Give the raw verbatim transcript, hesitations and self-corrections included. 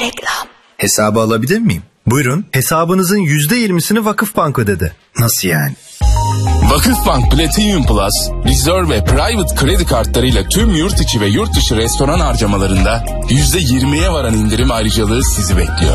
Reklam. Hesabı alabilir miyim? Buyurun, hesabınızın yüzde yirmisini Vakıfbank ödedi. Nasıl yani? Vakıfbank Platinum Plus, Reserve ve Private kredi kartlarıyla tüm yurt içi ve yurt dışı restoran harcamalarında yüzde yirmiye varan indirim ayrıcalığı sizi bekliyor.